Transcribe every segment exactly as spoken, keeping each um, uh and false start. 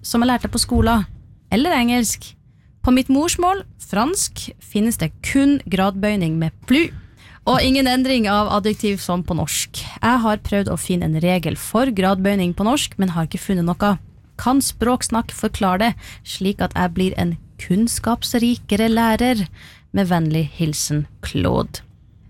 som jeg lærte på skolen, eller engelsk. På mitt morsmål, fransk, finnes det kun gradbøyning med plu, og ingen endring av adjektiv som på norsk. Jeg har prøvd å finne en regel for gradbøyning på norsk, men har ikke funnet noe. Kan Språksnakk forklare det, slik at jeg blir en kunnskapsrikere lærer? Med vennlig hilsen, Claude.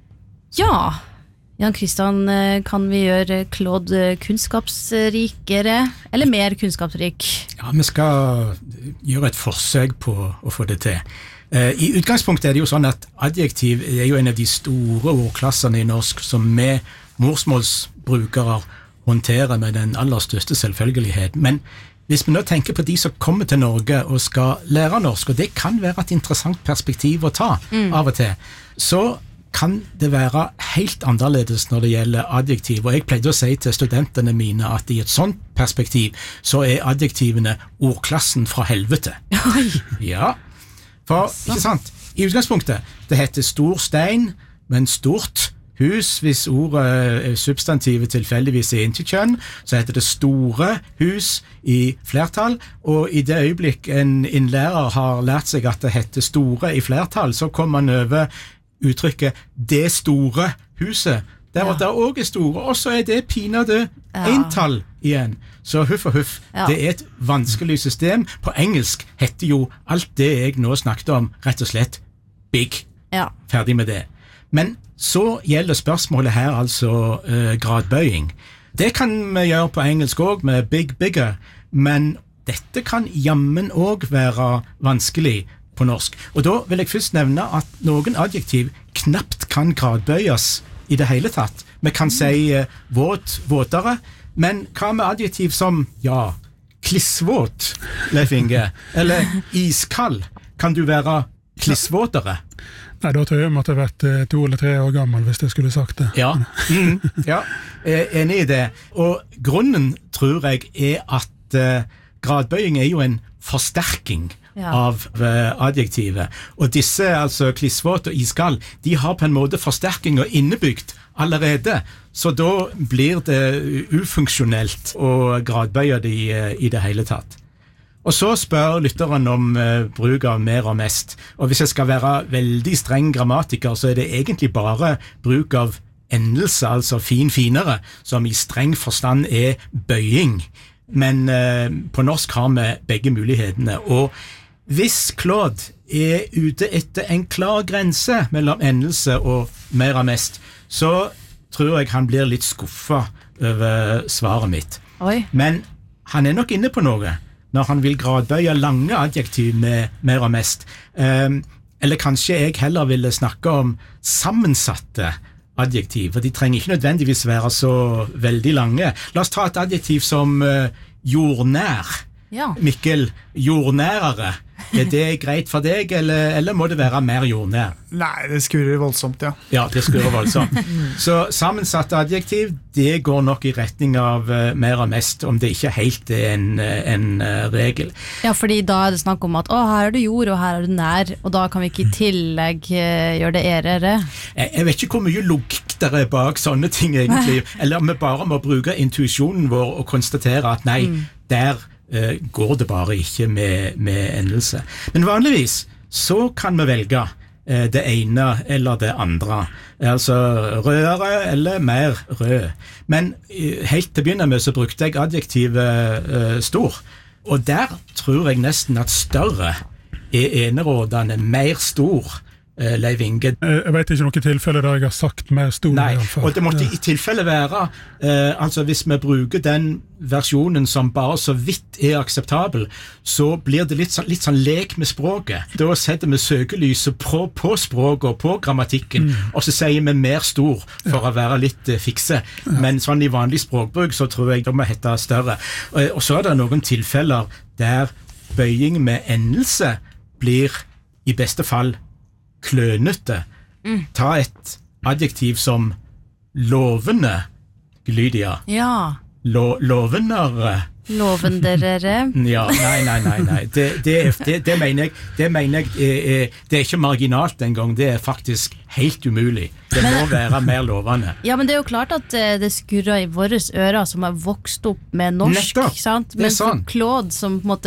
Ja, Jan Christian, kan vi gjøre Claude kunnskapsrikere, eller mer kunnskapsrik? Ja, vi skal gjøre et forsøk på å få det til. I utgangspunktet er det jo sånn at adjektiv er jo en av de store ordklassene i norsk som vi morsmålsbrukere håndterer med den aller største selvfølgelighet. Men hvis vi nå tenker på de som kommer til Norge og skal lære norsk, og det kan være et interessant perspektiv å ta mm. av og til, så kan det være helt annerledes når det gjelder adjektiv. Og jeg pleide å si til studentene mine at i et sånt perspektiv så er adjektivene ordklassen fra helvete. Ja, for, ikke sant? I utgangspunktet, det heter stor stein, men stort hus, hvis ordet substantivet tilfeldigvis er interkjønn, så heter det store hus i flertall, og i det øyeblikk en innlærer har lært seg at det heter store i flertall, så kommer man over uttrykket det store huset, der ja. Og der også er store, og så er det pinade ja. Entall igjen. Så huff og huff, ja. Det er et vanskelig system. På engelsk heter jo alt det jeg nå snakket om rett og slett big. Ja. Ferdig med det. Men så gjelder spørsmålet her altså uh, gradbøying. Det kan vi gjøre på engelsk også med big, bigger, men dette kan jammen også være vanskelig på norsk. Og da vil jeg først nevne at noen adjektiv knapt kan gradbøyes i det hele tatt. Vi kan si uh, våt, våtere, men hva med adjektiv som, ja, klissvåt, Leif Inge, eller iskall? Kan du være klissvåtere? Nei, da tror jeg jeg måtte ha vært uh, to eller tre år gammel hvis jeg skulle sagt det. Ja, mm, ja. Jeg er enig i det. Og grunnen, tror jeg, er at uh, gradbøying er jo en forsterking ja. Av uh, adjektivet. Og disse, altså klissvåt og iskall, de har på en måte forsterkinger innebygd allerede, så da blir det ufunksjonelt å gradbøye det i, i det hele tatt. Og så spør lytteren om uh, bruk av mer og mest. Og hvis jeg skal være veldig streng grammatiker, så er det egentlig bare bruk av endelse, altså fin finere, som i streng forstand er bøying. Men uh, på norsk har vi begge mulighetene. Og hvis Claude er ute etter en klar grense mellom endelse og mer og mest, så tror jeg han blir litt skuffet over svaret mitt. Oi. Men han er nok inne på noe når han vil gradbøye lange adjektiv med mer og mest. Um, eller kanskje jeg heller ville snakke om sammensatte adjektiv, for de trenger ikke nødvendigvis være så veldig lange. La oss ta et adjektiv som uh, jordnær. Ja. Mikkel, jordnærere. Er det greit for deg, eller, eller må det være mer jordnær? Nei, det skurrer voldsomt, ja. Ja, det skurrer voldsomt. Så sammensatt adjektiv, det går nok i retning av uh, mer og mest, om det ikke helt er en, en uh, regel. Ja, fordi da er det snakk om at, å, her er det jord, og her er det nær, og da kan vi ikke i tillegg uh, gjøre det erere. Jeg, jeg vet ikke hvor mye logikk der er bak sånne ting, egentlig. Eller om vi bare må bruke intuisjonen vår og konstatere at nei, mm. der Uh, går det bare ikke med, med endelse. Men vanligvis så kan vi velge uh, det ene eller det andre. Altså rødere eller mer rød. Men uh, helt til å begynne med så brukte jeg adjektivet uh, stor. Og der tror jeg nesten at større er enerådende, mer stor. Uh, Leif Inge. Jeg vet ikke noen tilfeller der jeg har sagt mer stor. Nei, i alle fall. Og det måtte i tilfelle være uh, altså hvis vi bruker den versjonen som bare så vidt er akseptabel, så blir det litt, så, litt sånn lek med språket. Da setter vi søkelyset på, på språket og på grammatikken, mm. og så sier vi mer stor for ja. Å være litt uh, fikse. Ja. Men sånn i vanlig språkbruk så tror jeg det må hette større. Og, og så er det noen tilfeller der bøying med endelse blir i beste fall klønete. Mm. Ta et adjektiv som lovende, Lydia. Ja. Lo, lovenere. Lovenderere. Ja, nei, nei, nei, nei. Det, det, det, det mener jeg, det mener jeg er, er, det er ikke marginalt engang, det er faktisk helt umulig. Det må være mer lovende. Ja, men det er jo klart at det skurrer i våres ører som har vokst opp med norsk, Nettopp. Sant? Men for Claude som på en måte